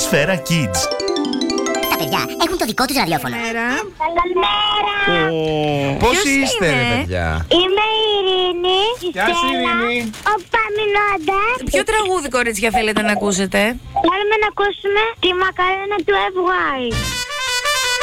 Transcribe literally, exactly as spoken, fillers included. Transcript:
Σφαίρα Kids. Τα παιδιά έχουν το δικό τους ραδιόφωνο. Καλημέρα. Πώς είστε, ρε παιδιά? Είμαι η Ειρήνη. Γεια σου, Ειρήνη. Ο Παμινώντας. Ποιο τραγούδι, κορίτσια, θέλετε να ακούσετε? Θέλουμε να ακούσουμε τη Μακαρένα του εφ γουάι.